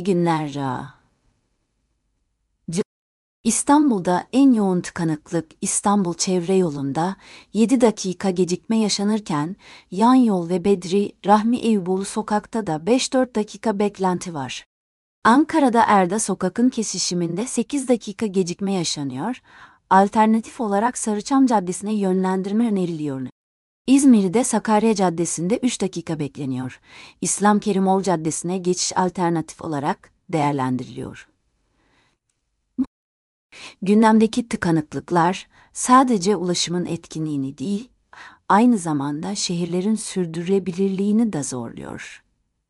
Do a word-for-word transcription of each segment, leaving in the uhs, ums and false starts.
günler. Ra. C- İstanbul'da en yoğun tıkanıklık İstanbul Çevre Yolu'nda yedi dakika gecikme yaşanırken yan yol ve Bedri Rahmi Eyüboğlu sokakta da beş dört dakika beklenti var. Ankara'da Erda Sokak'ın kesişiminde sekiz dakika gecikme yaşanıyor, alternatif olarak Sarıçam Caddesi'ne yönlendirme öneriliyor. İzmir'de Sakarya Caddesi'nde üç dakika bekleniyor. İslam Kerimoğlu Caddesi'ne geçiş alternatif olarak değerlendiriliyor. Gündemdeki tıkanıklıklar sadece ulaşımın etkinliğini değil, aynı zamanda şehirlerin sürdürülebilirliğini de zorluyor.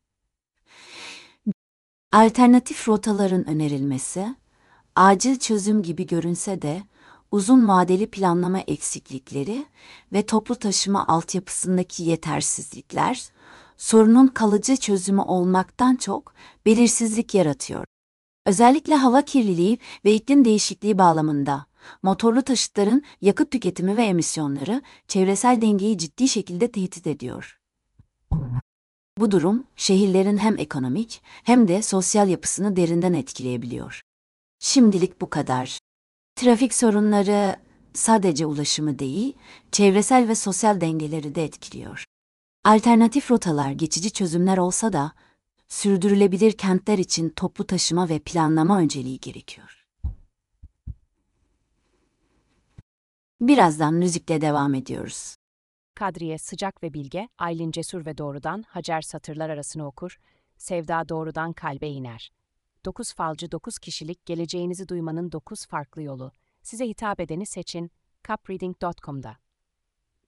Alternatif rotaların önerilmesi, acil çözüm gibi görünse de, uzun vadeli planlama eksiklikleri ve toplu taşıma altyapısındaki yetersizlikler, sorunun kalıcı çözümü olmaktan çok belirsizlik yaratıyor. Özellikle hava kirliliği ve iklim değişikliği bağlamında, motorlu taşıtların yakıt tüketimi ve emisyonları çevresel dengeyi ciddi şekilde tehdit ediyor. Bu durum, şehirlerin hem ekonomik hem de sosyal yapısını derinden etkileyebiliyor. Şimdilik bu kadar. Trafik sorunları sadece ulaşımı değil, çevresel ve sosyal dengeleri de etkiliyor. Alternatif rotalar geçici çözümler olsa da, sürdürülebilir kentler için toplu taşıma ve planlama önceliği gerekiyor. Birazdan müzikle devam ediyoruz. Kadriye sıcak ve bilge, Aylin cesur ve doğrudan, Hacer satırlar arasını okur, Sevda doğrudan kalbe iner. Dokuz falcı dokuz kişilik geleceğinizi duymanın dokuz farklı yolu. Size hitap edeni seçin, capreading nokta com'da.